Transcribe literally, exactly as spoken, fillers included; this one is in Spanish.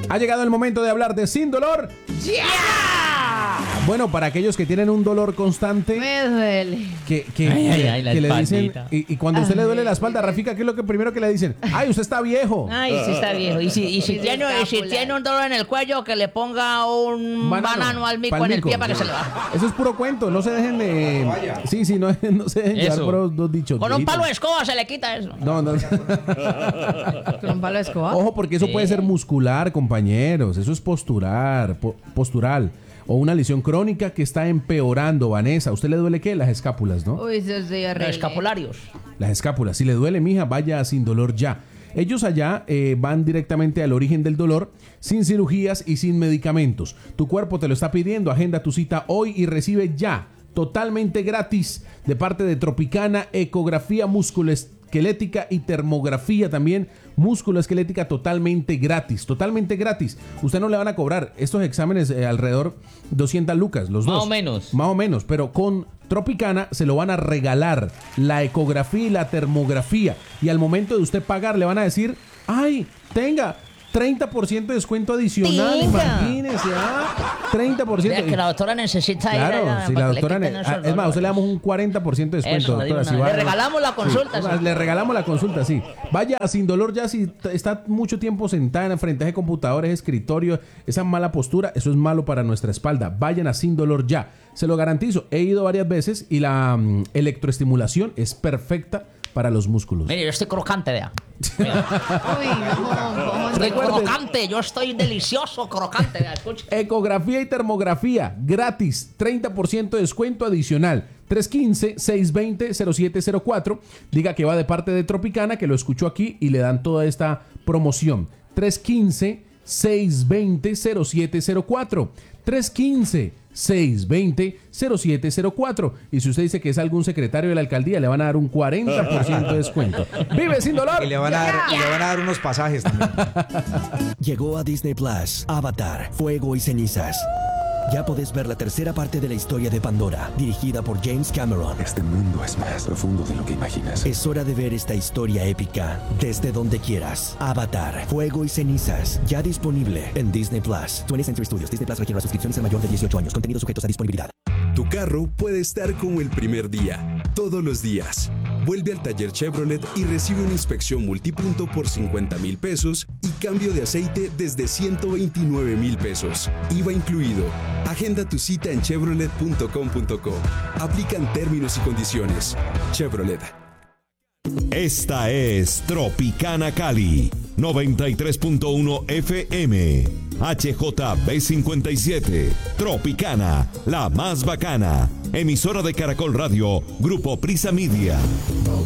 Ha llegado el momento de hablar de Sin Dolor. ¡Ya! Yeah. Bueno, para aquellos que tienen un dolor constante. Me duele. Que, que, ay, ay, que, ay, la que le dicen. Y, y cuando a usted ay, le duele la espalda, Rafika, ¿qué es lo que primero que le dicen? ¡Ay, usted está viejo! Ay, sí está viejo. Y si, y si, Y si, tiene, y si tiene un dolor en el cuello, que le ponga un Banano, banano al mico pal en el mico, pie para que sí. se le baje. Eso es puro cuento. No se dejen de. Sí, sí, no, no se dejen llevar Eso. por los dos dichos. Con un viejitos. palo de escoba se le quita eso. No, no. ¿Con un palo de escoba? Ojo, porque eso Sí. puede ser muscular, compañeros. Eso es postural, po- postural. O una lesión crónica que está empeorando, Vanessa. ¿A usted le duele qué? Las escápulas, ¿no? Uy, eso es de Los escapularios. Las escápulas. Si le duele, mija, vaya a Sin Dolor ya. Ellos allá eh, van directamente al origen del dolor, sin cirugías y sin medicamentos. Tu cuerpo te lo está pidiendo. Agenda tu cita hoy y recibe ya, totalmente gratis, de parte de Tropicana, ecografía musculoesquelética y termografía también musculoesquelética, totalmente gratis, totalmente gratis. Usted no le van a cobrar estos exámenes eh, alrededor doscientas lucas, los Más dos. o menos. Más o menos, pero con Tropicana se lo van a regalar, la ecografía y la termografía. Y al momento de usted pagar le van a decir, ay, tenga treinta por ciento de descuento adicional, Tenga. imagínese, ah, treinta por ciento. Vea que la doctora necesita Claro, ir allá si para la que le doctora... quiten ne- esos ah, es más, usted le damos dolores. un cuarenta por ciento de descuento, Eso, de doctora. una si vez. va- Le regalamos la consulta, es sí. más, le regalamos la consulta, sí. Vaya a Sin Dolor ya, si t- está mucho tiempo sentada en frente de computadores, escritorio, esa mala postura, eso es malo para nuestra espalda. Vayan a Sin Dolor ya. Se lo garantizo, he ido varias veces y la mm, electroestimulación es perfecta para los músculos. Mire, yo estoy crocante, vea. Uy, no, ¿cómo Estoy Recuerde- crocante, yo estoy delicioso crocante, vea, escuche. Ecografía y termografía, gratis, treinta por ciento de descuento adicional. tres uno cinco, seis dos cero, cero siete cero cuatro. Diga que va de parte de Tropicana, que lo escuchó aquí y le dan toda esta promoción. tres uno cinco, seis dos cero, cero siete cero cuatro. tres uno cinco, seis dos cero, cero siete cero cuatro. Y si usted dice que es algún secretario de la alcaldía, le van a dar un cuarenta por ciento de descuento. ¡Vive sin dolor! Y le van a dar, y le van a dar unos pasajes también. Llegó a Disney Plus, Avatar, Fuego y Cenizas. Ya podés ver la tercera parte de la historia de Pandora, dirigida por James Cameron. Este mundo es más profundo de lo que imaginas. Es hora de ver esta historia épica desde donde quieras. Avatar, Fuego y Cenizas, ya disponible en Disney Plus. twentieth Century Studios, Disney Plus requiere las suscripciones de mayor de dieciocho años. Contenidos sujetos a disponibilidad. Tu carro puede estar como el primer día, todos los días. Vuelve al taller Chevrolet y recibe una inspección multipunto por cincuenta mil pesos y cambio de aceite desde ciento veintinueve mil pesos. I V A incluido. Agenda tu cita en chevrolet punto com punto co. Aplican términos y condiciones. Chevrolet. Esta es Tropicana Cali, noventa y tres punto uno F M, H J B cincuenta y siete, Tropicana, la más bacana, emisora de Caracol Radio, Grupo Prisa Media.